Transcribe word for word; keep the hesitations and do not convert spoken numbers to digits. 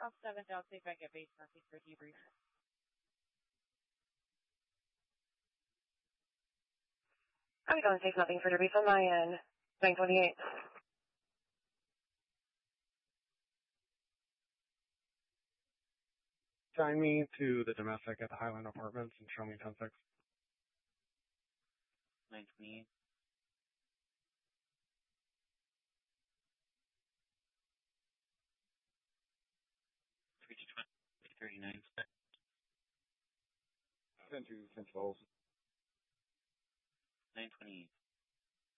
of seven Delta Vega Base, nothing for debrief. I'm going to take nothing for debrief on my end. nine twenty-eight. Sign me to the domestic at the Highland Apartments and show me ten six. nine twenty-eight. three two twenty, thirty-nine. ten two, ten twelve. nine twenty-eight.